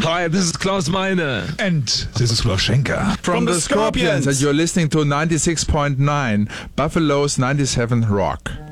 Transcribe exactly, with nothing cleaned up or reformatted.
Hi, this is Klaus Meine. And this is Klaus Schenker. From, From the, the Scorpions. Scorpions. And you're listening to ninety-six point nine, Buffalo's ninety-seven Rock.